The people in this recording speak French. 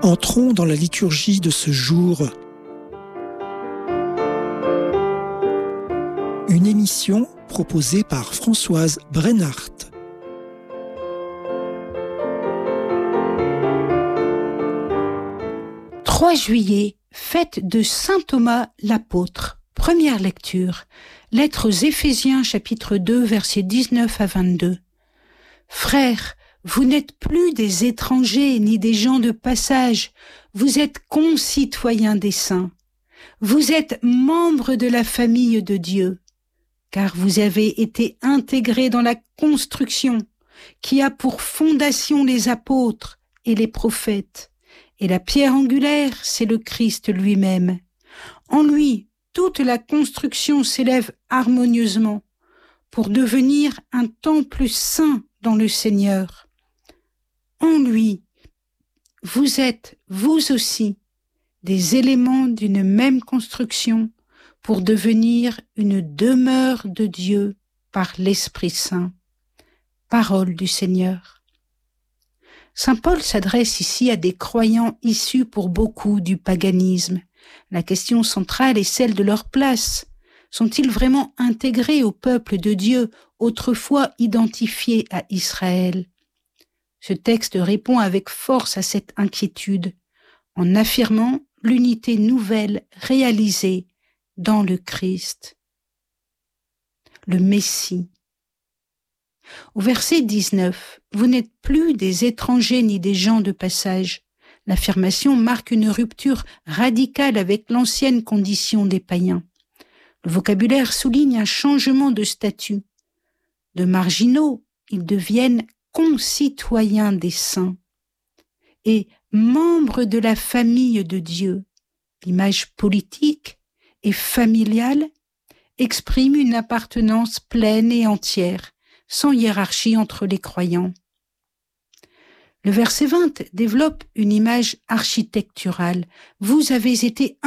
Entrons dans la liturgie de ce jour. Une émission proposée par Françoise Brennart. « 3 juillet, fête de saint Thomas l'apôtre. Première lecture. Lettre aux Éphésiens, chapitre 2, versets 19 à 22. Frères, vous n'êtes plus des étrangers ni des gens de passage, vous êtes concitoyens des saints. Vous êtes membres de la famille de Dieu, car vous avez été intégrés dans la construction qui a pour fondation les apôtres et les prophètes. Et la pierre angulaire, c'est le Christ lui-même. En lui, toute la construction s'élève harmonieusement pour devenir un temple saint dans le Seigneur. En lui, vous êtes, vous aussi, des éléments d'une même construction pour devenir une demeure de Dieu par l'Esprit Saint. Parole du Seigneur. Saint Paul s'adresse ici à des croyants issus pour beaucoup du paganisme. La question centrale est celle de leur place. Sont-ils vraiment intégrés au peuple de Dieu, autrefois identifié à Israël ? Ce texte répond avec force à cette inquiétude, en affirmant l'unité nouvelle réalisée dans le Christ, le Messie. Au verset 19, « Vous n'êtes plus des étrangers ni des gens de passage ». L'affirmation marque une rupture radicale avec l'ancienne condition des païens. Le vocabulaire souligne un changement de statut. De marginaux, ils deviennent concitoyens des saints et membres de la famille de Dieu. L'image politique et familiale exprime une appartenance pleine et entière, sans hiérarchie entre les croyants. Le verset 20 développe une image architecturale. Vous avez été